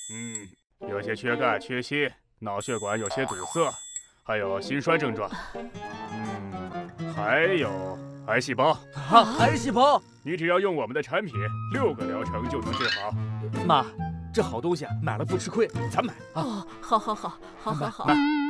有些缺钙、缺锌，脑血管有些堵塞，还有心衰症状。还有癌细胞。 啊，癌细胞！ 你只要用我们的产品，6个疗程就能治好。 妈，这好东西啊，买了不吃亏，咱买啊！ 哦，好。 买。